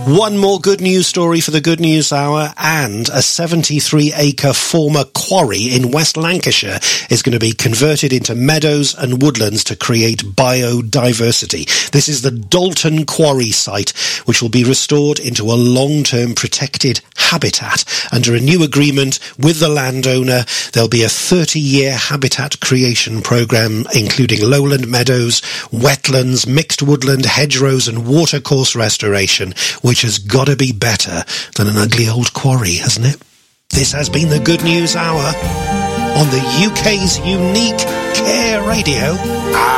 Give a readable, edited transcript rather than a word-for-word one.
One more good news story for the Good News Hour, and a 73-acre former quarry in West Lancashire is going to be converted into meadows and woodlands to create biodiversity. This is the Dalton Quarry site, which will be restored into a long-term protected habitat. Under a new agreement with the landowner, there'll be a 30-year habitat creation programme, including lowland meadows, wetlands, mixed woodland, hedgerows and watercourse restoration, which has got to be better than an ugly old quarry, hasn't it? This has been the Good News Hour on the UK's unique Care Radio.